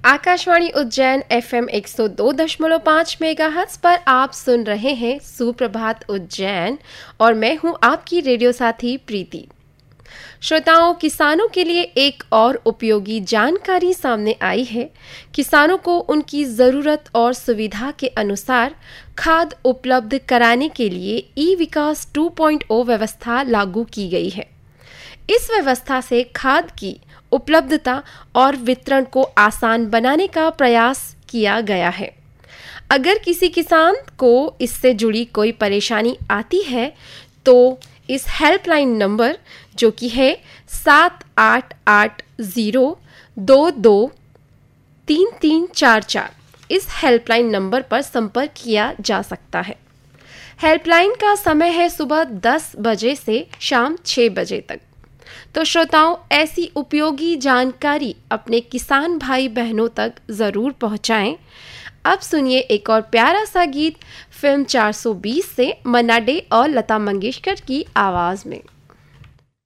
Akashvani Ujjain FM 102.5 megahertz पर आप सुन रहे हैं सुप्रभात उज्जैन और मैं हूं आपकी रेडियो साथी प्रीति। श्रोताओं, किसानों के लिए एक और उपयोगी जानकारी सामने आई है। किसानों को उनकी ज़रूरत और सुविधा के अनुसार खाद उपलब्ध कराने के लिए ई-विकास 2.0 व्यवस्था लागू की गई है। इस व्यवस्था से खाद की उपलब्धता और वितरण को आसान बनाने का प्रयास किया गया है। अगर किसी किसान को इससे जुड़ी कोई परेशानी आती है तो इस हेल्पलाइन नंबर जो कि है 7880223344, इस हेल्पलाइन नंबर पर संपर्क किया जा सकता है। हेल्पलाइन का समय है सुबह 10 बजे से शाम 6 बजे तक। तो श्रोताओं, ऐसी उपयोगी जानकारी अपने किसान भाई बहनों तक ज़रूर पहुंचाएं। अब सुनिए एक और प्यारा सा गीत फिल्म 420 से मन्ना डे और लता मंगेशकर की आवाज़ में।